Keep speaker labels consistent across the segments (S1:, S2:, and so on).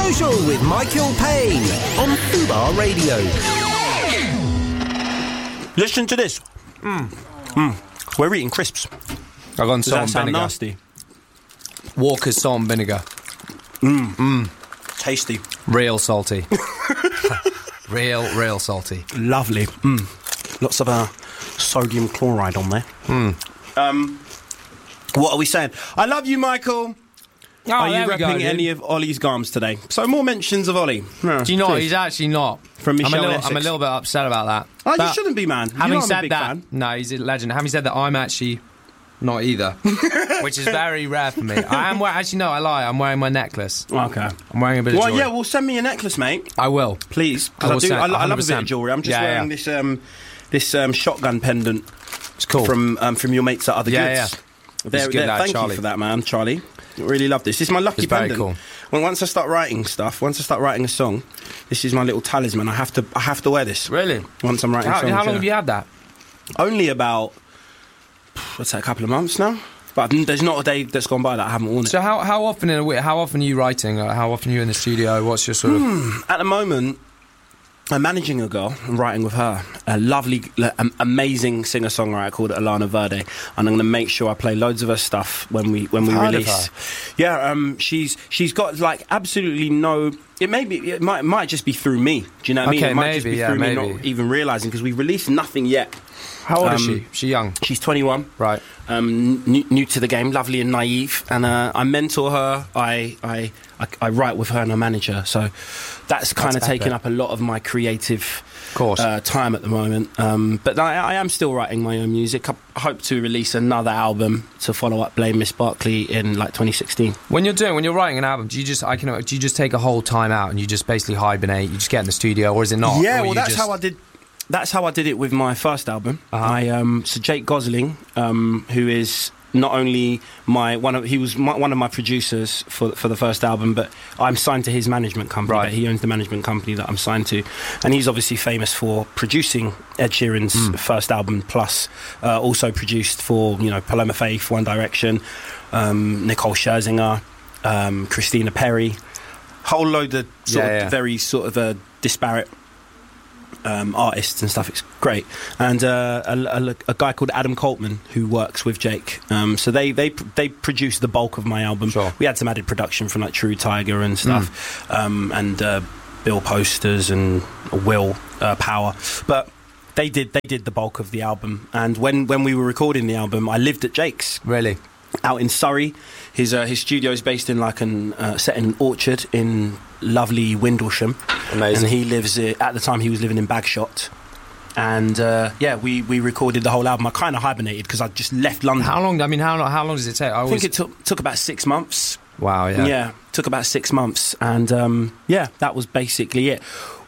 S1: Social with Michael Payne on Fubar Radio.
S2: Listen to this. We're eating crisps.
S3: I've gone
S2: Does
S3: salt
S2: that
S3: and
S2: sound
S3: vinegar.
S2: nasty?
S3: Walker's salt and vinegar.
S2: Tasty.
S3: Real salty. Real salty.
S2: Lovely. Lots of sodium chloride on there. What are we saying? I love you, Michael.
S3: Oh,
S2: Are you
S3: there we go,
S2: repping
S3: dude.
S2: any of Ollie's garms today? So more mentions of Ollie. Yeah,
S3: Do you know what?
S2: please.
S3: He's actually not.
S2: From Michelle
S3: I'm a
S2: Essex.
S3: little bit upset about that.
S2: Oh, you
S3: But
S2: shouldn't be, man. You know
S3: Having
S2: I'm a
S3: said
S2: big
S3: that,
S2: fan.
S3: no, he's a legend. Having said that, I'm actually not either, which is very rare for me. I am actually no, I lie. I'm wearing my necklace.
S2: Okay.
S3: I'm wearing a bit of
S2: Well,
S3: jewelry.
S2: yeah, well, send me a necklace, mate.
S3: I will.
S2: Please.
S3: I will
S2: Because
S3: send-
S2: I love a bit
S3: 100%.
S2: of jewellery. I'm just
S3: Yeah,
S2: wearing this shotgun pendant
S3: It's cool.
S2: from your mates at Other
S3: Yeah,
S2: Goods.
S3: yeah. He's a good lad,
S2: Thank
S3: Charlie.
S2: you for that, man, Charlie. Really love this. This is my lucky
S3: It's very
S2: pendant.
S3: cool.
S2: Well, once I start writing stuff, once I start writing a song, this is my little talisman. I have to wear this.
S3: Really?
S2: Once I'm writing songs.
S3: How long
S2: yeah.
S3: have you had that?
S2: Only about, what's that, a couple of months now? But there's not a day that's gone by that I haven't worn it.
S3: So how often in a week? How often are you writing? How often are you in the studio? What's your sort of?
S2: At the moment, I'm managing a girl and writing with her, a lovely, amazing singer-songwriter called Alana Verde, and I'm going to make sure I play loads of her stuff when we
S3: Heard of
S2: release. Yeah, she's got like absolutely no. It might just be through me. Do you know what I mean?
S3: Okay,
S2: It might just
S3: maybe,
S2: be
S3: yeah,
S2: through me
S3: maybe.
S2: not even realizing because we released nothing yet.
S3: How old is she? She young,
S2: She's 21.
S3: right?
S2: New to the game, lovely and naive, and I mentor her. I write with her and I manage her, so that's kind of taking
S3: epic.
S2: up a lot of my creative
S3: Course.
S2: time at the moment. But I am still writing my own music. I hope to release another album to follow up Blame Miss Barkley in like 2016.
S3: When you're writing an album, do you just take a whole time out and you just basically hibernate? You just get in the studio, or is it not?
S2: Yeah,
S3: Or
S2: well,
S3: you
S2: that's
S3: just-
S2: how I did. That's how I did it with my first album. So Jake Gosling, who is not only one of my producers for the first album, but I'm signed to his management company.
S3: Right.
S2: But he owns the management company that I'm signed to, and he's obviously famous for producing Ed Sheeran's first album, plus also produced for Paloma Faith, One Direction, Nicole Scherzinger, Christina Perri, whole load of very sort of disparate artists and stuff. It's great. And a guy called Adam Coltman who works with Jake, so they produced the bulk of my album.
S3: Sure.
S2: We had some added production from like True Tiger and stuff, and Bill Posters and Will Power, but they did the bulk of the album. And when we were recording the album, I lived at Jake's
S3: Really?
S2: out in Surrey. His studio is based in like set in an orchard in lovely Windlesham.
S3: Amazing.
S2: And he lives at the time he was living in Bagshot. And we recorded the whole album. I kind of hibernated because I just left London.
S3: How long? I mean, how long does it take?
S2: I think it took about 6 months.
S3: Wow. Yeah.
S2: Yeah, took about 6 months, and that was basically it.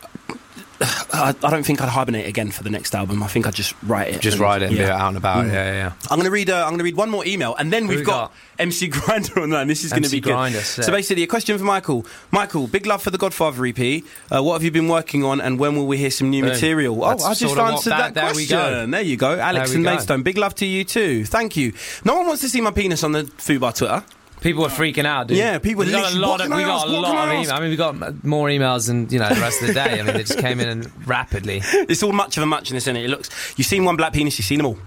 S2: I don't think I'd hibernate again for the next album. I think I'd just write it.
S3: Just write it and be out and about.
S2: Mm.
S3: Yeah.
S2: I'm going to read one more email, and then we've
S3: we
S2: got MC Grinder on that, and this is going to
S3: MC
S2: be good.
S3: Grinder, sick.
S2: So basically, a question for Michael. Michael, big love for the Godfather EP. What have you been working on, and when will we hear some new material?
S3: That's
S2: I just
S3: sort of what
S2: answered that
S3: there we
S2: question.
S3: go.
S2: There you go. Alex
S3: There
S2: and
S3: we go.
S2: Maidstone, big love to you too. Thank you. No one wants to see my penis on the Fubar Twitter.
S3: People were freaking out, dude.
S2: Yeah, people
S3: we got a
S2: literally,
S3: lot
S2: what
S3: of
S2: can I ask? What can I
S3: emails.
S2: ask?
S3: I mean, we got more emails than the rest of the day. I mean, they just came in and rapidly.
S2: It's all much of a muchness, isn't it? You've seen one black penis, you've seen them all.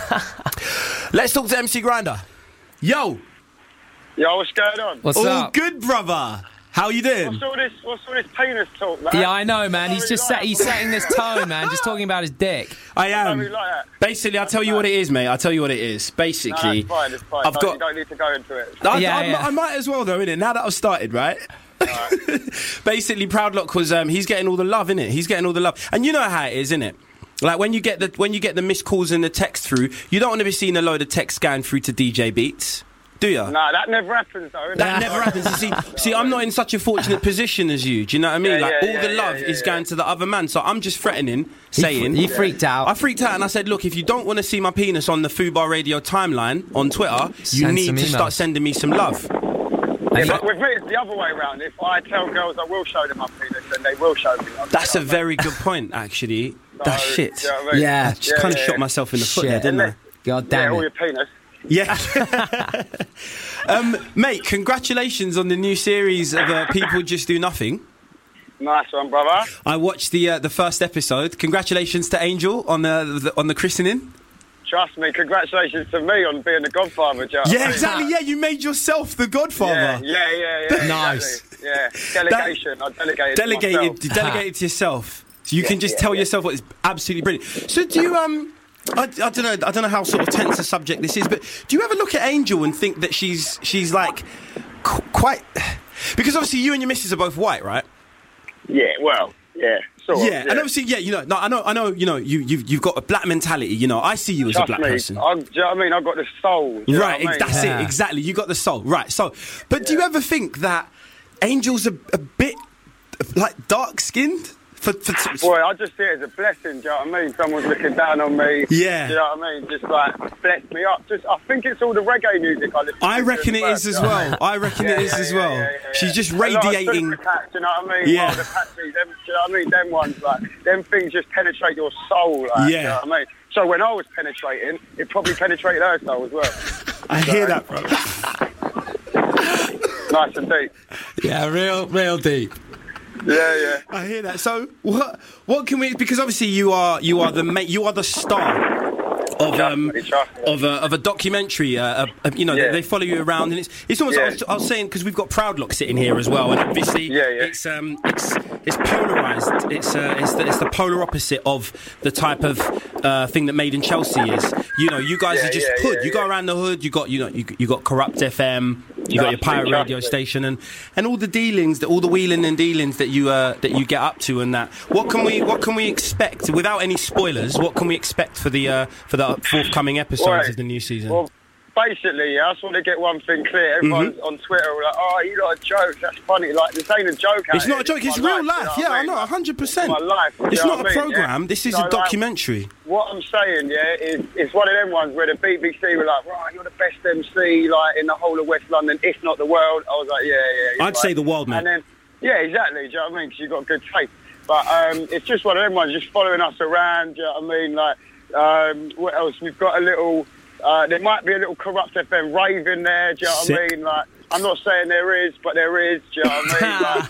S2: Let's talk to MC Grinder. Yo,
S4: what's going on?
S3: What's
S2: all
S3: up?
S2: good, brother. How you doing?
S4: What's all this penis talk, man?
S3: Yeah, I know, man.
S4: I
S3: He's
S4: really
S3: just
S4: like
S3: he's
S4: it.
S3: setting this tone, man. Just talking about his dick.
S2: I am.
S4: really like that.
S2: Basically, I'll tell you what it is, mate. I'll tell you what it is. Basically,
S4: It's fine.
S2: I've got.
S4: You don't need to go into it.
S2: I might as well, though, innit? Now that I've started, right? Basically, Proudlock was he's getting all the love, innit? He's getting all the love, and you know how it is, innit? Like when you get the missed calls and the text through, you don't want to be seeing a load of text going through to DJ Beats. Do you?
S4: No, that never happens, though.
S2: That never happens. You see, I'm not in such a fortunate position as you. Do you know what I mean? All the love is going to the other man. So I'm just threatening, saying...
S3: He freaked out.
S2: I freaked out and I said, look, if you don't want to see my penis on the Fubar Radio timeline on Twitter, you
S3: Send
S2: need
S3: some
S2: to
S3: emails.
S2: start sending me some love.
S4: Yeah, but with me, it's the other way around. If I tell girls I will show them my penis, then they will show me love.
S2: That's a very good point, actually. That's shit.
S4: You know what I mean?
S3: Yeah.
S2: I just kind of shot myself in the foot there,
S3: Shit.
S2: didn't I?
S3: God
S4: Yeah,
S3: damn
S4: all your
S3: it.
S4: penis.
S2: Yeah. Mate, congratulations on the new series of People Just Do Nothing.
S4: Nice one, brother.
S2: I watched the first episode. Congratulations to Angel on the christening.
S4: Trust me, congratulations to me on being the godfather, Joe.
S2: Yeah, exactly. Yeah, you made yourself the godfather.
S4: Yeah.
S3: Nice.
S4: Exactly. Yeah, delegation. I delegated
S2: You delegated to yourself, so you can just tell yourself what is absolutely brilliant. So do you I don't know how sort of tense a subject this is, but do you ever look at Angel and think that she's like quite, because obviously you and your missus are both white, right?
S4: Yeah, well, yeah. Sort of,
S2: and obviously, I know, you've got a black mentality. I see you as a black person.
S4: Do you know what I mean? I've got the soul.
S2: Right, that's it, exactly. You got the soul, right? So, but do you ever think that Angel's a bit like dark skinned?
S4: Boy, I just see it as a blessing. Do you know what I mean? Someone's looking down on me.
S2: Yeah.
S4: Do you know what I mean? Just like bless me up. I think it's all the reggae music I listen to.
S2: I reckon it is as well. I reckon it is as well. She's just radiating.
S4: Do you know what I mean?
S2: Yeah.
S4: The Patsy, do you know what I mean? Them ones, like, them things just penetrate your soul. Like,
S2: yeah.
S4: Do you know what I mean? So when I was penetrating, it probably penetrated her soul as well.
S2: I hear that, bro.
S4: Nice and deep.
S3: Yeah, real deep.
S4: Yeah.
S2: I hear that. So what can we? Because obviously you are the star of a documentary. They follow you around, and it's almost. I was saying, because we've got Proudlock sitting here as well, and obviously it's polarized. It's the polar opposite of the type of thing that Made in Chelsea is. You guys are just hood. You go around the hood. You got Corrupt FM. You got your pirate radio station, and all the dealings, all the wheeling and dealings that you get up to, and that. What can we expect without any spoilers? What can we expect for the forthcoming episodes of the new season?
S4: Well, basically, I just want to get one thing clear. Everyone's on Twitter like, "Oh, you got a joke? That's funny." Like, this ain't a joke.
S2: It's not a joke. It's real life. Yeah, I know, 100%.
S4: My life.
S2: It's not a program. This is a documentary.
S4: What I'm saying, is it's one of them ones where the BBC were like, "Right, you're the best MC like in the whole of West London, if not the world." I was like, "Yeah."
S2: I'd say the world, man.
S4: And then, yeah, exactly. Do you know what I mean? Because you've got good taste. But it's just one of them ones, just following us around. Do you know what I mean? Like, what else? We've got a little. There might be a little Corrupt FM rave in there. Do you know what I mean? Like, I'm not saying there is, but there is. Do you know what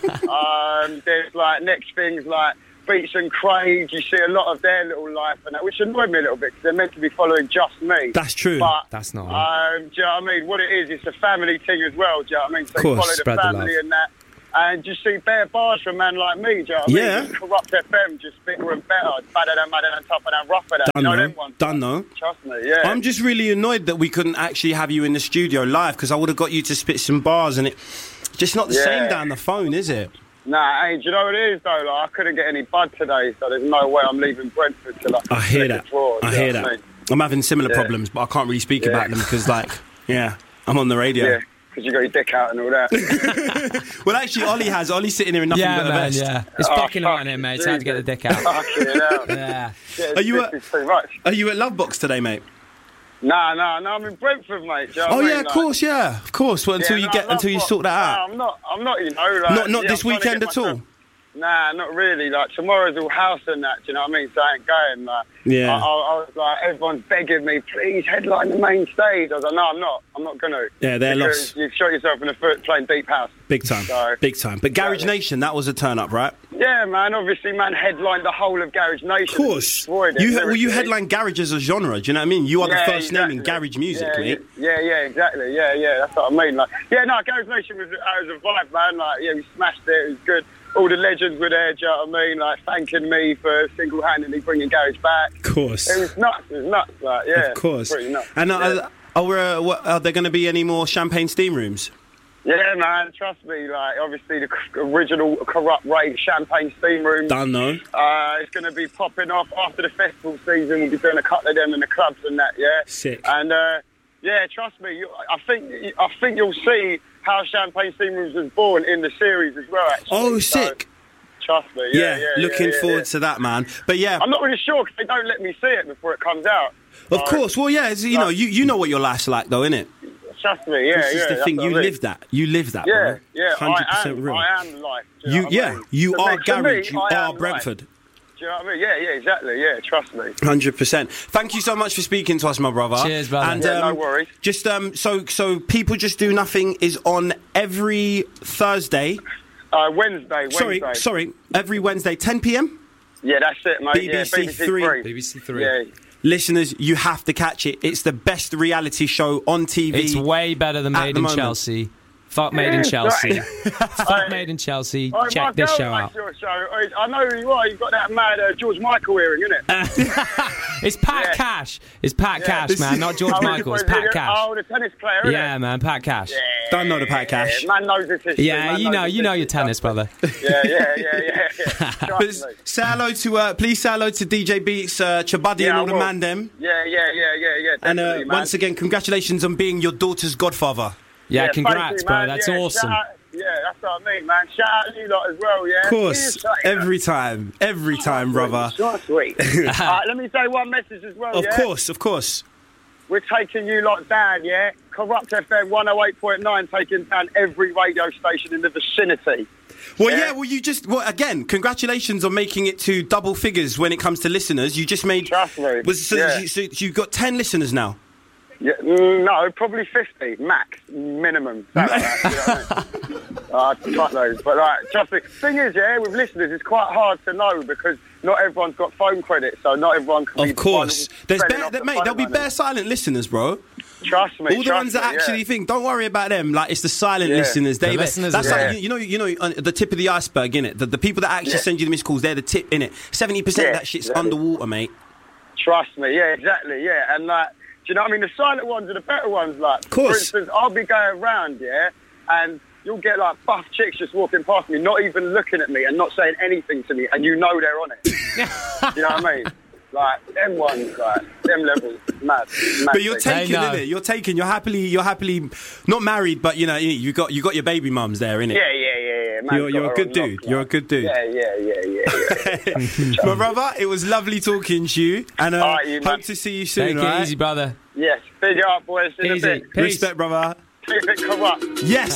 S4: I mean? Like, there's like next things like Beats and Craig. You see a lot of their little life and that, which annoyed me a little bit because they're meant to be following just me.
S2: That's true.
S3: But that's not.
S4: Do you know what I mean? What it is, it's a family thing as well. Do you know what I mean? So you follow the family and that. And just see bare bars from a man like me, do you know what I mean? Corrupt FM, just bigger and better, badder than, tougher than, rougher than. Them ones.
S2: Done though.
S4: Trust me, yeah.
S2: I'm just really annoyed that we couldn't actually have you in the studio live, because I would have got you to spit some bars, and it's just not the same down the phone, is it?
S4: Nah, hey, do you know what it is though? Like, I couldn't get any bud today, so there's no way I'm leaving Brentford till I
S2: hear that. I hear that. I'm having similar problems, but I can't really speak about them because, I'm on the radio.
S4: Yeah. Because you got your dick out and all that.
S2: Well, actually, Ollie's sitting here in nothing but a vest.
S3: Yeah, it's fucking hot in here, mate. It's time to get the dick out.
S4: Fucking hell.
S3: Yeah.
S2: Are you at Lovebox today, mate?
S4: Nah, I'm in Brentford, mate. Do you know what I mean?
S2: Of course. Well, until you sort that out.
S4: I'm not. Not
S2: this weekend at all.
S4: Nah, not really. Like, tomorrow's all house and that, do you know what I mean? So I ain't going. Like,
S2: yeah.
S4: I was like, everyone's begging me, please headline the main stage. I was like, no, I'm not. I'm not going to.
S2: Yeah, they're lost.
S4: You've shot yourself in the foot playing Deep House.
S2: Big time. Big time. But Garage Nation, that was a turn up, right?
S4: Yeah, man. Obviously, man, headlined the whole of Garage Nation.
S2: Of course. You headline garage as a genre, do you know what I mean? You are the first name in garage music, mate.
S4: Yeah, exactly. Yeah, that's what I mean. Like, Garage Nation was a vibe, man. Like, we smashed it. It was good. All the legends were there, do you know what I mean? Like, thanking me for single-handedly bringing garage back.
S2: Of course.
S4: It was nuts. Like,
S2: of course.
S4: Pretty nuts.
S2: And are there going to be any more champagne steam rooms?
S4: Yeah, man, trust me. Like, obviously, the original Corrupt Rave champagne steam room.
S2: Done, though.
S4: It's going to be popping off after the festival season. We'll be doing a couple of them in the clubs and that, yeah?
S2: Sick.
S4: And, trust me. I think you'll see how Champagne Steam Rooms was born in the series as well, actually.
S2: Oh, sick.
S4: So, trust me.
S2: Looking forward to that, man. But yeah,
S4: I'm not really sure because they don't let me see it before it comes out.
S2: Of course. Well, yeah, you know what your life's like, though, innit?
S4: Trust me,
S2: This is the thing. You live that. You live that, bro. 100% real.
S4: I am life.
S2: You are garage. You are Brentford.
S4: Do Do you know what I mean? Yeah, exactly. Yeah, trust me.
S2: 100%. Thank you so much for speaking to us, my brother.
S3: Cheers, brother.
S2: And,
S4: no worries.
S2: Just so People Just Do Nothing is on every Thursday.
S4: Wednesday.
S2: Sorry. Every Wednesday, 10 p.m.
S4: Yeah, that's it, mate.
S2: BBC Three.
S3: BBC Three.
S4: Yeah.
S2: Listeners, you have to catch it. It's the best reality show on TV.
S3: It's way better than Made in Chelsea. Fuck Made in Chelsea. Fuck Made in Chelsea. Check this show out.
S4: Your show. I know who you are. You've got that mad George Michael earring, innit?
S3: It's Pat Cash. It's Pat Cash, man. Not George Michael. It's Pat Cash.
S4: Oh, the tennis player, innit?
S3: Yeah, man. Pat Cash.
S4: Yeah,
S2: Don't know the Pat Cash.
S4: Man knows this history.
S3: Yeah, you know your tennis, brother.
S4: Yeah.
S2: Please say hello to DJ Beats, Chabuddy and all the man them.
S4: Yeah.
S2: And once again, congratulations on being your daughter's godfather.
S3: Yeah, congrats,
S4: you,
S3: bro. That's awesome.
S4: That's what I mean, man. Shout out to you lot as well, yeah?
S2: Of course, every time, brother.
S4: So sweet. Let me say one message as well,
S2: Of course.
S4: We're taking you lot down, yeah? Corrupt FM 108.9 taking down every radio station in the vicinity.
S2: Well, again, congratulations on making it to double figures when it comes to listeners. You just made...
S4: Trust me.
S2: So you've got 10 listeners now?
S4: Yeah, no, probably 50, max, minimum. Fuck those. But, trust me. Thing is, with listeners, it's quite hard to know because not everyone's got phone credit, so not everyone can
S2: Of course. There'll be bare silent listeners, bro.
S4: Trust me.
S2: All the ones that actually think, don't worry about them. Like, it's the silent listeners. That's like, you know, the tip of the iceberg, innit? The people that actually send you the missed calls, they're the tip, innit? 70% of that shit's underwater, mate.
S4: Trust me, exactly, and do you know what I mean? The silent ones are the better ones, like.
S2: Of course.
S4: For instance, I'll be going around, and you'll get, like, buff chicks just walking past me, not even looking at me and not saying anything to me, and you know they're on it. You know what I mean? Like, them ones, like, them levels, mad.
S2: But you're taking, innit? You're taking, you're happily, not married, but, you know, you got your baby mums there, innit?
S4: Yeah.
S2: You're a good dude. You're a good dude.
S4: Yeah.
S2: My brother, it was lovely talking to you, and hope to see you soon.
S3: Take it easy, brother.
S4: Yes, big up, boys. In a
S3: Easy.
S4: bit.
S3: Peace.
S2: Respect, brother.
S4: Keep it corrupt.
S2: Yes.